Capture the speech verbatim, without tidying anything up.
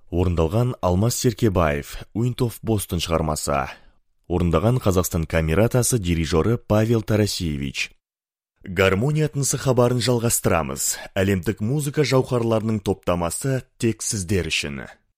Орындалған Алмас Серкебаев, Wind of Boston шығармасы. Орындаған Қазақстан камератасы дирижері Павел Тарасевич. Гармония тынысы хабарын жалғастырамыз. Әлемдік музыка жауһарларының топтамасы тек сіздер үшін.